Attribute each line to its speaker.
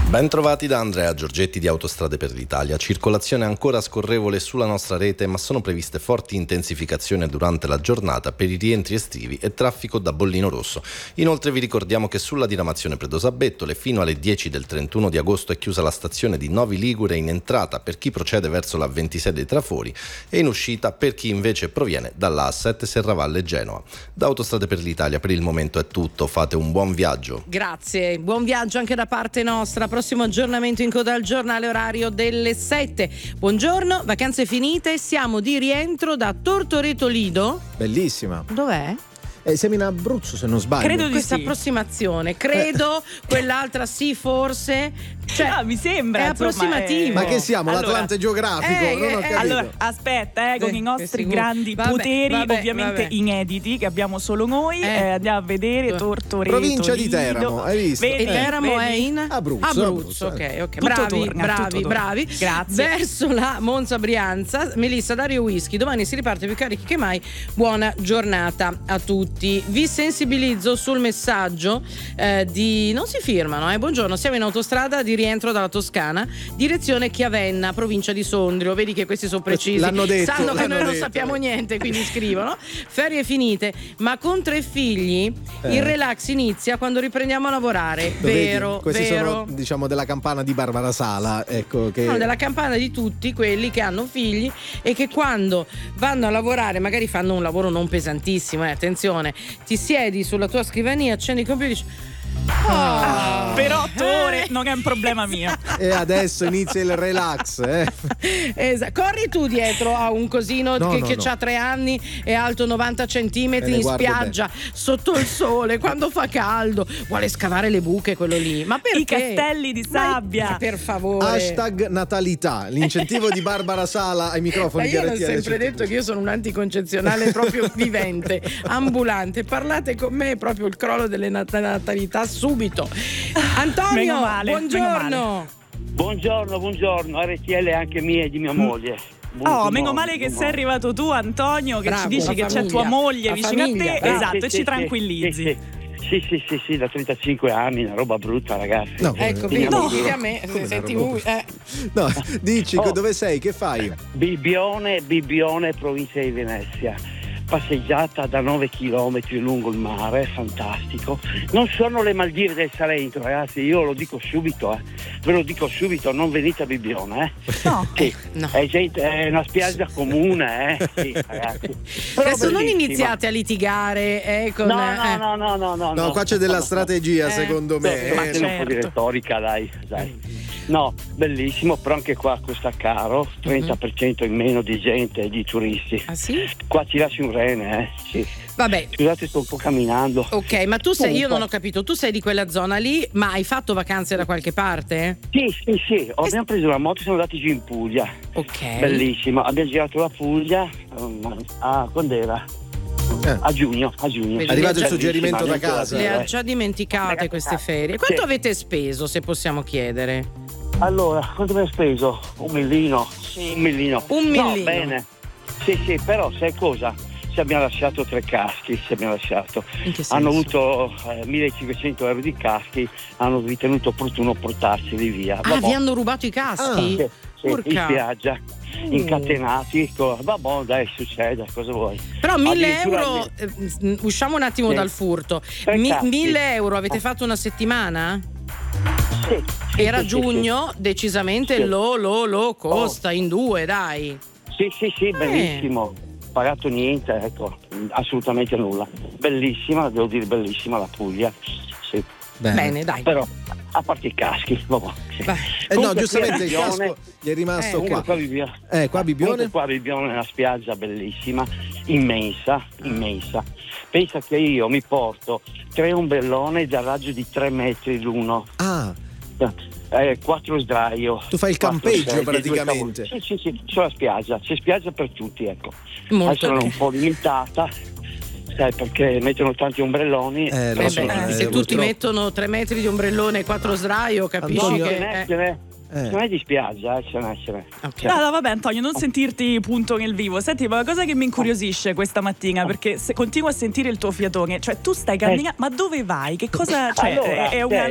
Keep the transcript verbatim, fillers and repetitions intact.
Speaker 1: Ben trovati da Andrea Giorgetti di Autostrade per l'Italia. Circolazione ancora scorrevole sulla nostra rete, ma sono previste forti intensificazioni durante la giornata per i rientri estivi e traffico da bollino rosso. Inoltre vi ricordiamo che sulla diramazione Predosa-Bettole fino alle dieci del trentuno di agosto è chiusa la stazione di Novi Ligure in entrata per chi procede verso la ventisei dei Trafori e in uscita per chi invece proviene dalla A sette Serravalle Genoa. Da Autostrade per l'Italia per il momento è tutto, fate un buon viaggio.
Speaker 2: Grazie, buon viaggio anche da parte nostra. Prossimo aggiornamento in coda al giornale orario delle sette. Buongiorno, vacanze finite, siamo di rientro da Tortoreto Lido.
Speaker 3: Bellissima.
Speaker 2: Dov'è?
Speaker 3: Eh, siamo in Abruzzo, se non sbaglio.
Speaker 2: Credo di questa sì. approssimazione, credo, quell'altra sì forse. Cioè,
Speaker 4: ah, mi sembra.
Speaker 2: È
Speaker 4: insomma,
Speaker 2: approssimativo.
Speaker 3: Eh, ma che siamo?
Speaker 4: Allora,
Speaker 3: L'Atlante geografico?
Speaker 2: eh,
Speaker 3: non ho
Speaker 2: eh,
Speaker 3: capito.
Speaker 4: Allora, aspetta, eh, con
Speaker 2: eh,
Speaker 4: i nostri
Speaker 2: sicuro.
Speaker 4: grandi
Speaker 2: Vabbè,
Speaker 4: poteri,
Speaker 2: vabbè,
Speaker 4: ovviamente
Speaker 2: vabbè.
Speaker 4: inediti, che abbiamo solo noi.
Speaker 2: Eh.
Speaker 4: Eh, andiamo a vedere Tortoreto.
Speaker 3: Provincia di
Speaker 4: Lido.
Speaker 3: Teramo, hai visto?
Speaker 4: Vedi,
Speaker 2: E Teramo
Speaker 4: vedi?
Speaker 2: è in
Speaker 3: Abruzzo,
Speaker 2: Abruzzo,
Speaker 3: Abruzzo,
Speaker 2: ok, ok.
Speaker 4: Tutto
Speaker 2: Bravi,
Speaker 4: torna,
Speaker 2: bravi,
Speaker 4: tutto torna.
Speaker 2: bravi.
Speaker 4: Grazie.
Speaker 2: Verso la Monza Brianza, Melissa, Dario Whisky. Domani si riparte più carichi che mai. Buona giornata a tutti. Vi sensibilizzo sul messaggio eh, di non si firmano, eh. Buongiorno, siamo in autostrada di rientro dalla Toscana, direzione Chiavenna, provincia di Sondrio. Vedi che questi sono precisi.
Speaker 3: L'hanno detto,
Speaker 2: sanno che
Speaker 3: l'hanno
Speaker 2: noi non
Speaker 3: detto.
Speaker 2: sappiamo niente, quindi scrivono. Ferie finite, ma con tre figli
Speaker 3: Eh.
Speaker 2: il relax inizia quando riprendiamo a lavorare.
Speaker 3: Lo vedi?
Speaker 2: Vero,
Speaker 3: Questi
Speaker 2: vero.
Speaker 3: sono, diciamo, della campana di Barbara Sala, ecco che
Speaker 2: No, della campana di tutti quelli che hanno figli e che quando vanno a lavorare magari fanno un lavoro non pesantissimo, eh, attenzione, ti siedi sulla tua scrivania, accendi il computer e dici
Speaker 4: Ah,
Speaker 2: oh,
Speaker 4: per otto ore
Speaker 2: eh,
Speaker 4: non è un problema mio.
Speaker 3: e adesso inizia il relax, eh.
Speaker 2: Esatto. Corri tu dietro a un cosino
Speaker 3: No,
Speaker 2: che,
Speaker 3: no,
Speaker 2: che
Speaker 3: no.
Speaker 2: ha tre anni, è alto novanta centimetri
Speaker 3: Me ne
Speaker 2: in
Speaker 3: guardo
Speaker 2: spiaggia sotto il sole quando fa caldo, vuole scavare le buche quello lì, ma perché?
Speaker 4: I castelli di
Speaker 2: Ma-
Speaker 4: sabbia.
Speaker 2: ma per favore.
Speaker 3: Hashtag natalità, l'incentivo di Barbara Sala ai
Speaker 2: Ma
Speaker 3: microfoni di
Speaker 2: io
Speaker 3: R
Speaker 2: ho
Speaker 3: T L
Speaker 2: sempre detto che io sono un anticoncezionale proprio vivente, ambulante. Parlate con me, è proprio il crollo delle nat- natalità subito. Antonio,
Speaker 4: Meno male,
Speaker 2: buongiorno.
Speaker 4: meno
Speaker 5: Buongiorno, buongiorno, R T L è anche mia e di mia moglie. Buon-
Speaker 4: Oh,
Speaker 5: buon
Speaker 4: meno
Speaker 5: modo,
Speaker 4: male che
Speaker 5: buon
Speaker 4: sei
Speaker 5: modo.
Speaker 4: arrivato tu, Antonio, che
Speaker 2: Bravo,
Speaker 4: ci dici
Speaker 2: la
Speaker 4: che c'è
Speaker 2: famiglia,
Speaker 4: tua moglie
Speaker 2: la
Speaker 4: vicino
Speaker 2: famiglia.
Speaker 4: a te.
Speaker 2: Ah,
Speaker 4: Esatto,
Speaker 5: Sì,
Speaker 4: e
Speaker 5: sì,
Speaker 4: ci
Speaker 5: sì,
Speaker 4: tranquillizzi.
Speaker 5: Sì, sì, sì, sì, sì, da trentacinque anni, una roba brutta, ragazzi.
Speaker 3: No,
Speaker 2: Ecco,
Speaker 3: come-
Speaker 2: vedi,
Speaker 4: No.
Speaker 2: dite a me, se senti lui, eh.
Speaker 3: No, dici
Speaker 5: Oh.
Speaker 3: dove sei, che fai?
Speaker 5: Bibbione, Bibbione, provincia di Venezia. Passeggiata da nove chilometri lungo il mare, fantastico. Non sono le Maldive del Salento, ragazzi, io lo dico subito, eh. Ve lo dico subito, non venite a Bibbione, eh.
Speaker 4: No.
Speaker 5: Sì,
Speaker 2: no.
Speaker 5: È, gente- è una spiaggia comune, eh. Sì, ragazzi. Però
Speaker 2: Adesso non
Speaker 5: bellissima.
Speaker 2: iniziate a litigare eh, con
Speaker 5: No,
Speaker 2: eh.
Speaker 5: no, no, no, no, no.
Speaker 3: No, qua c'è della strategia,
Speaker 2: Eh.
Speaker 3: secondo me.
Speaker 5: Beh,
Speaker 3: eh.
Speaker 5: ma c'è un po' di
Speaker 4: certo.
Speaker 5: retorica, dai, dai. No, bellissimo, però anche qua costa caro, trenta per cento in meno di gente e di turisti.
Speaker 2: Ah sì?
Speaker 5: Qua ci lasci un rene, eh, sì.
Speaker 2: Vabbè.
Speaker 5: Scusate, sto un po' camminando.
Speaker 2: Ok, ma tu sei, io
Speaker 5: Comunque.
Speaker 2: non ho capito, tu sei di quella zona lì, ma hai fatto vacanze da qualche parte?
Speaker 5: Sì, sì, sì, abbiamo preso la moto e siamo andati giù in Puglia.
Speaker 2: Ok.
Speaker 5: Bellissimo, abbiamo girato la Puglia, um, a quando era?
Speaker 3: Eh.
Speaker 5: A giugno, a giugno.
Speaker 2: Vedi,
Speaker 3: È arrivato il
Speaker 2: già-
Speaker 3: suggerimento da
Speaker 5: Bellissima,
Speaker 3: casa.
Speaker 2: Le ha
Speaker 5: eh.
Speaker 2: già dimenticate queste ferie. Quanto
Speaker 5: Sì.
Speaker 2: avete speso, se possiamo chiedere?
Speaker 5: Allora, quanto abbiamo speso? Un millino, un millino.
Speaker 2: Un
Speaker 5: No,
Speaker 2: millino.
Speaker 5: bene. Sì, sì, però sai cosa? Ci abbiamo lasciato tre caschi, ci abbiamo lasciato.
Speaker 2: In che senso?
Speaker 5: Hanno avuto eh, millecinquecento euro di caschi, hanno ritenuto opportuno portarseli via.
Speaker 2: Ah,
Speaker 5: Vabbè.
Speaker 2: vi hanno rubato i caschi?
Speaker 5: Sì, sì, in
Speaker 2: Urca.
Speaker 5: spiaggia, incatenati. co- Vabbè, dai, succede, cosa vuoi?
Speaker 2: Però mille
Speaker 5: Addirittura
Speaker 2: euro,
Speaker 5: mi-
Speaker 2: eh, usciamo un attimo
Speaker 5: Sì.
Speaker 2: dal furto.
Speaker 5: Tre
Speaker 2: Mi-
Speaker 5: caschi.
Speaker 2: mille euro avete fatto una settimana?
Speaker 5: Sì, sì,
Speaker 2: Era
Speaker 5: sì, sì,
Speaker 2: giugno, decisamente
Speaker 5: Sì.
Speaker 2: lo lo lo costa in due, dai.
Speaker 5: Sì, sì, sì, bellissimo. Pagato niente, ecco, assolutamente nulla. Bellissima, devo dire bellissima la Puglia. Sì.
Speaker 2: Bene, dai.
Speaker 5: Però a parte i caschi, vabbè. Sì.
Speaker 2: Vai.
Speaker 3: Eh no,
Speaker 5: Comunque,
Speaker 3: giustamente il
Speaker 5: qui a Bibbione-
Speaker 3: casco gli è rimasto
Speaker 2: Eh,
Speaker 3: qua.
Speaker 5: Qua a Bibbione.
Speaker 3: Eh, qua a Bibbione?
Speaker 5: Comunque qua a Bibbione è una spiaggia bellissima, immensa, immensa. Pensa che io mi porto tre ombrelloni da raggio di tre metri l'uno,
Speaker 3: Ah,
Speaker 5: eh, quattro sdraio.
Speaker 3: tu fai il
Speaker 5: quattro
Speaker 3: campeggio
Speaker 5: sedie, due
Speaker 3: praticamente.
Speaker 5: tavoli. Sì, sì, sì, sulla spiaggia, c'è spiaggia per tutti, ecco.
Speaker 2: Molto
Speaker 5: Adesso sono
Speaker 2: bene.
Speaker 5: un po' limitata, sai, perché mettono tanti ombrelloni.
Speaker 3: Eh,
Speaker 5: però
Speaker 3: lo
Speaker 2: Eh
Speaker 3: so,
Speaker 2: beh,
Speaker 5: sono-
Speaker 3: eh,
Speaker 2: se tutti
Speaker 3: purtroppo.
Speaker 2: mettono tre metri di ombrellone e quattro sdraio, capisci
Speaker 3: Antonio-
Speaker 5: ce
Speaker 2: che
Speaker 5: n'è,
Speaker 2: eh.
Speaker 5: ce n'è.
Speaker 3: Eh.
Speaker 5: Ce n'è di spiaggia, eh, ce n'è, ce n'è.
Speaker 2: Ok.
Speaker 4: No, no, vabbè, Antonio, non sentirti punto nel vivo. Senti, ma la cosa che mi incuriosisce questa mattina, perché se continuo a sentire il tuo fiatone, cioè tu stai camminando, ma dove vai? Che cosa? Cioè,
Speaker 5: Allora,
Speaker 4: è una
Speaker 5: eh,